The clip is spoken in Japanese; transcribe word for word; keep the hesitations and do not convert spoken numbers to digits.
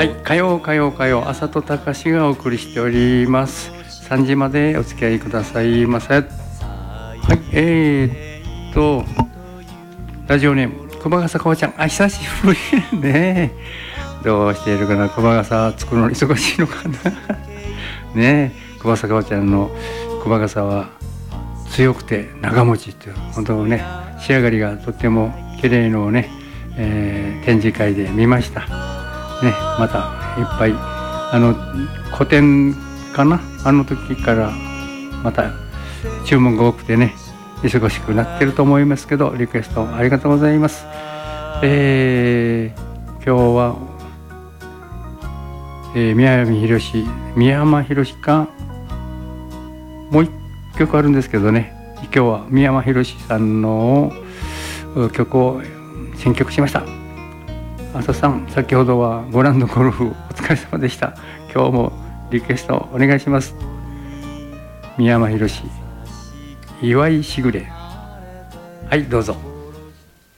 はい、火曜火曜火曜、朝とたかしがお送りしております。さんじまでお付き合いくださいませ。はい、えー、っとラジオネーム熊笠かおちゃん、あ、久しぶりね。どうしているかな、熊笠作るの忙しいのかなねえ、熊笠かおちゃんの熊笠は強くて長持ちっていう、本当ね、仕上がりがとっても綺麗のをね、えー、展示会で見ましたね。またいっぱい、あの個展かな、あの時からまた注文が多くてね、忙しくなってると思いますけど、リクエストありがとうございます。えー、今日は、えー、宮山博史宮山博史かもう一曲あるんですけどね、今日は宮山博史さんの曲を選曲しました。浅さん、先ほどはご覧のゴルフお疲れ様でした。今日もリクエストお願いします。宮山博史、祝いしぐれ。はい、どうぞ。